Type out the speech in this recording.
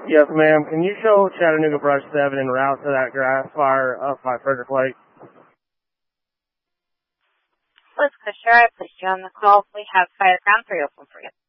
Yes, ma'am. Can you show Chattanooga Brush 7 en route to that grass fire up by Frederick Lake? Let's go, sure. I placed you on the call. We have Fire Ground 3 open for you.